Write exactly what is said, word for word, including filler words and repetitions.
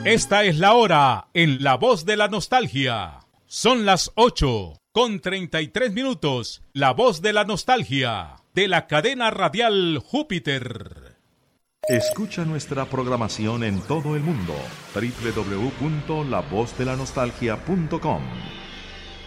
Esta es la hora en La Voz de la Nostalgia. Son las ocho con treinta y tres minutos. La Voz de la Nostalgia de la cadena radial Júpiter. Escucha nuestra programación en todo el mundo. doble u doble u doble u punto la voz de la nostalgia punto com